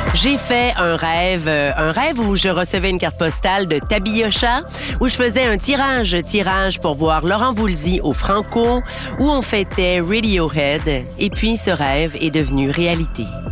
J'ai fait un rêve où je recevais une carte postale de Tabiyosha, où je faisais un tirage pour voir Laurent Voulzy au Franco, où on fêtait Radiohead. Et puis, ce rêve est devenu réalité.